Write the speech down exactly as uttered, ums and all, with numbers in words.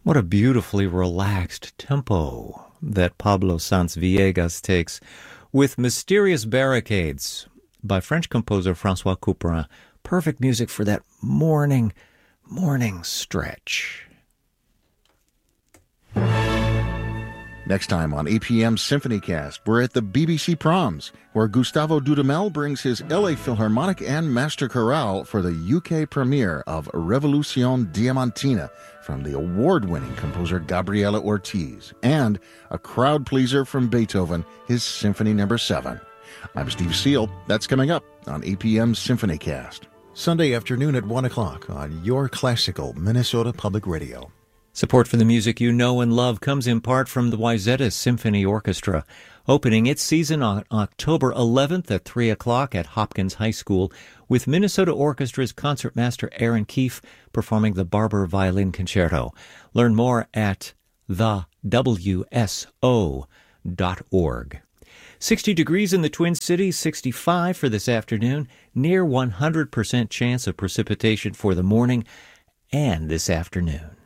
What a beautifully relaxed tempo that Pablo Sanz Villegas takes with Mysterious Barricades by French composer Francois Couperin. Perfect music for that morning, morning stretch. Next time on A P M SymphonyCast, we're at the B B C Proms, where Gustavo Dudamel brings his L A Philharmonic and Master Chorale for the U K premiere of Revolucion Diamantina from the award-winning composer Gabriela Ortiz, and a crowd pleaser from Beethoven, his Symphony Number seven. I'm Steve Seal. That's coming up on A P M SymphonyCast. Sunday afternoon at one o'clock on your classical Minnesota Public Radio. Support for the music you know and love comes in part from the Wayzata Symphony Orchestra, opening its season on October eleventh at three o'clock at Hopkins High School, with Minnesota Orchestra's concertmaster Aaron Keefe performing the Barber Violin Concerto. Learn more at the w s o dot org. sixty degrees in the Twin Cities, sixty-five for this afternoon, near one hundred percent chance of precipitation for the morning and this afternoon.